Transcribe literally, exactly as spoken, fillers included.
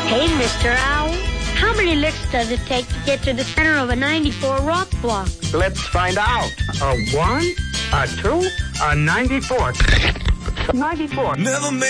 Hey, Mister Owl, how many licks does it take to get to the center of a ninety-four rock block? Let's find out. A one, a two, a ninety-four. ninety-four. Never